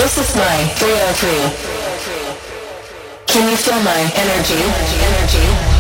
This is my 303. Can you feel my energy?